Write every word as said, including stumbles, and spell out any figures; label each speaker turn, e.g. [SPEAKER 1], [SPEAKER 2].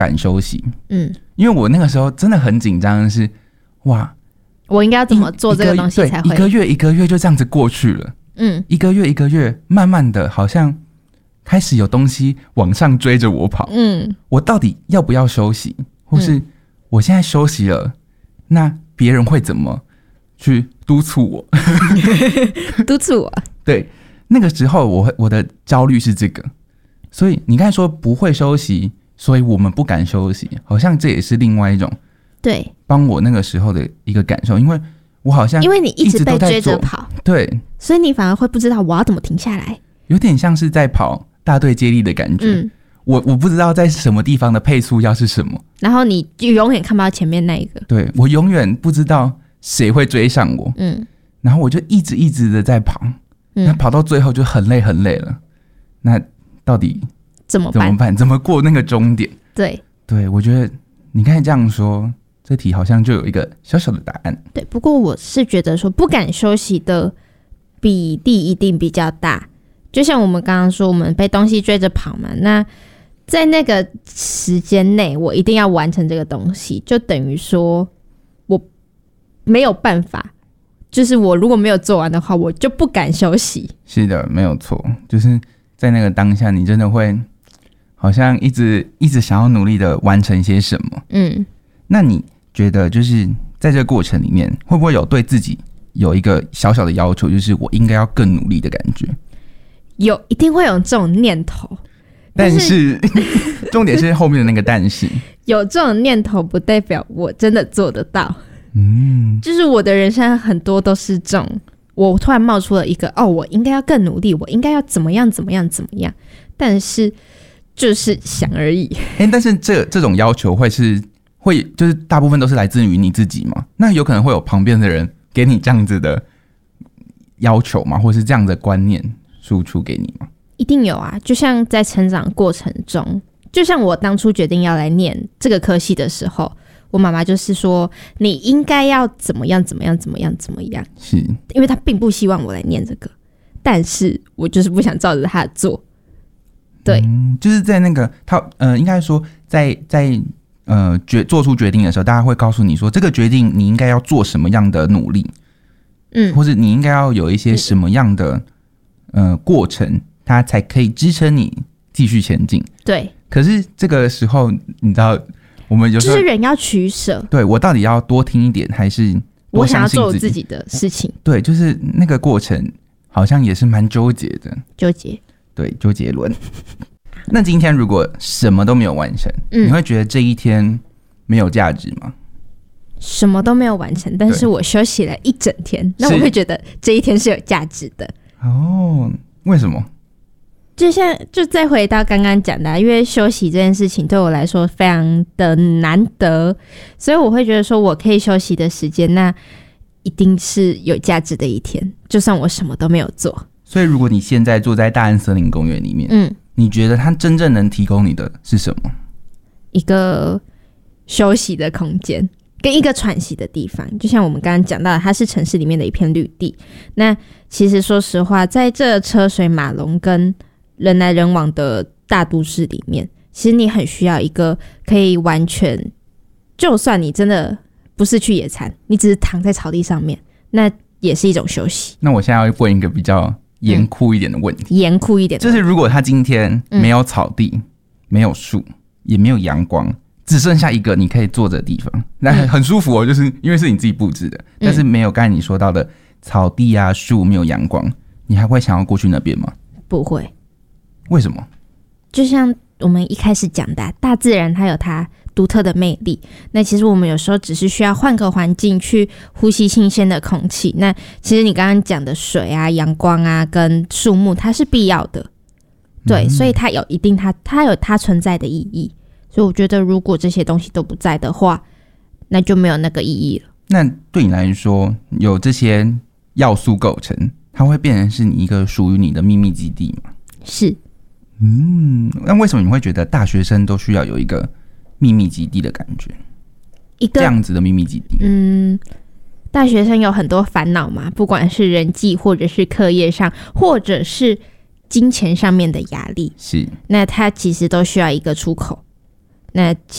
[SPEAKER 1] 敢休息。
[SPEAKER 2] 嗯，
[SPEAKER 1] 因为我那个时候真的很紧张，是哇，
[SPEAKER 2] 我应该要怎么做这个东西才会？
[SPEAKER 1] 一个月一个月就这样子过去了。
[SPEAKER 2] 嗯，
[SPEAKER 1] 一个月一个月，慢慢的好像开始有东西往上追着我跑。
[SPEAKER 2] 嗯，
[SPEAKER 1] 我到底要不要休息？或是我现在休息了，嗯、那别人会怎么去督促我？
[SPEAKER 2] 督促我？
[SPEAKER 1] 对，那个时候我我的焦虑是这个。所以你刚才说不会休息，所以我们不敢休息，好像这也是另外一种
[SPEAKER 2] 对
[SPEAKER 1] 帮我那个时候的一个感受，因为我好像
[SPEAKER 2] 因为你一直被追着跑，
[SPEAKER 1] 对，
[SPEAKER 2] 所以你反而会不知道我要怎么停下来，
[SPEAKER 1] 有点像是在跑大队接力的感觉。嗯，我我不知道在什么地方的配速要是什么，然
[SPEAKER 2] 后你就永远看不到前面那一个，
[SPEAKER 1] 对，我永远不知道谁会追上我。嗯，然后我就一直一直的在跑，嗯，那跑到最后就很累很累了，那到底
[SPEAKER 2] 怎么办？
[SPEAKER 1] 怎么办？怎么过那个终点？
[SPEAKER 2] 对
[SPEAKER 1] 对，我觉得你刚才这样说，这题好像就有一个小小的答案。
[SPEAKER 2] 对，不过我是觉得说不敢休息的比例一定比较大，就像我们刚刚说，我们被东西追着跑嘛，那在那个时间内，我一定要完成这个东西，就等于说我没有办法。就是我如果没有做完的话，我就不敢休息。
[SPEAKER 1] 是的，没有错，就是在那个当下，你真的会好像一直一直想要努力的完成些什么。嗯，那你觉得就是在这个过程里面，会不会有对自己有一个小小的要求，就是我应该要更努力的感觉？
[SPEAKER 2] 有，一定会有这种念头，
[SPEAKER 1] 但是重点是后面的那个但是
[SPEAKER 2] 有这种念头不代表我真的做得到。嗯，就是我的人生很多都是这种，我突然冒出了一个哦，我应该要更努力，我应该要怎么样怎么样怎么样，但是就是想而已。
[SPEAKER 1] 欸、但是这这种要求会是会就是大部分都是来自于你自己吗？那有可能会有旁边的人给你这样子的要求吗？或是这样的观念输出给你吗？
[SPEAKER 2] 一定有啊，就像在成长过程中，就像我当初决定要来念这个科系的时候，我妈妈就是说你应该要怎么样怎么样怎么样怎么样，
[SPEAKER 1] 是
[SPEAKER 2] 因为她并不希望我来念这个，但是我就是不想照着她做。对、
[SPEAKER 1] 嗯，就是在那个他呃，应该说在在呃决做出决定的时候，大家会告诉你说这个决定你应该要做什么样的努力，嗯，或者你应该要有一些什么样的、嗯、呃过程，它才可以支撑你继续前进。
[SPEAKER 2] 对，
[SPEAKER 1] 可是这个时候你知道。我们有时候
[SPEAKER 2] 就是人要取舍，
[SPEAKER 1] 对，我到底要多听一点，还是多相信自己？
[SPEAKER 2] 我想要做我自己的事情？
[SPEAKER 1] 对，就是那个过程，好像也是蛮纠结的。
[SPEAKER 2] 纠结，
[SPEAKER 1] 对，周杰伦。那今天如果什么都没有完成，嗯、你会觉得这一天没有价值吗？
[SPEAKER 2] 什么都没有完成，但是我休息了一整天，那我会觉得这一天是有价值的。
[SPEAKER 1] 哦，为什么？
[SPEAKER 2] 就像就再回到刚刚讲的、啊，因为休息这件事情对我来说非常的难得，所以我会觉得说我可以休息的时间，那一定是有价值的一天，就算我什么都没有做。
[SPEAKER 1] 所以如果你现在坐在大安森林公园里面，嗯，你觉得它真正能提供你的是什么？
[SPEAKER 2] 一个休息的空间跟一个喘息的地方，就像我们刚刚讲到的，它是城市里面的一片绿地。那其实说实话，在这车水马龙跟人来人往的大都市里面，其实你很需要一个可以完全，就算你真的不是去野餐，你只是躺在草地上面，那也是一种休息。
[SPEAKER 1] 那我现在要问一个比较严酷一点的问题，
[SPEAKER 2] 嗯、严酷一点的，
[SPEAKER 1] 就是如果他今天没有草地、嗯、没有树，也没有阳光，只剩下一个你可以坐的地方，那很舒服哦，就是因为是你自己布置的，嗯、但是没有刚才你说到的草地啊、树，没有阳光，你还会想要过去那边吗？
[SPEAKER 2] 不会。
[SPEAKER 1] 为什么？
[SPEAKER 2] 就像我们一开始讲的，大自然它有它独特的魅力。那其实我们有时候只是需要换个环境去呼吸新鲜的空气。那其实你刚刚讲的水啊、阳光啊跟树木，它是必要的。对，嗯、所以它有一定它它有它存在的意义。所以我觉得，如果这些东西都不在的话，那就没有那个意义了。
[SPEAKER 1] 那对你来说，有这些要素构成，它会变成是你一个属于你的秘密基地吗？
[SPEAKER 2] 是。
[SPEAKER 1] 嗯，那为什么你会觉得大学生都需要有一个秘密基地的感觉？一个这样子的秘密基地。
[SPEAKER 2] 嗯，大学生有很多烦恼嘛，不管是人际或者是课业上，或者是金钱上面的压力，
[SPEAKER 1] 是。
[SPEAKER 2] 那他其实都需要一个出口。 那